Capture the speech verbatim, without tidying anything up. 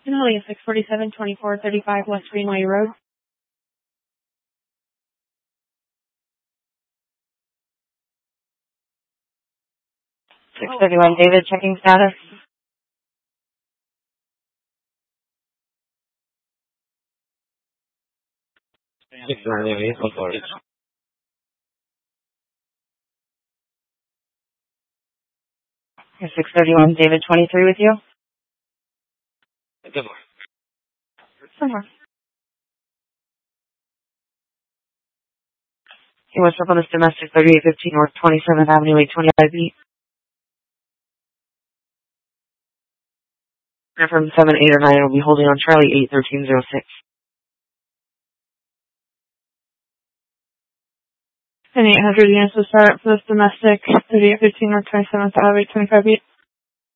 Denali six forty-seven twenty-four thirty-five West Greenway Road. six thirty-one David, checking status. six thirty-one six thirty-one David, twenty-three with you. Good morning. Somewhere. Hey, what's up on this domestic thirty-eight fifteen North twenty-seventh Avenue, eight twenty-five B? From seven, eight, or nine will be holding on Charlie eight thirteen zero six. And eight hundred units will start for this domestic thirty-eight fifteen North twenty-seventh Avenue, eight twenty-five B.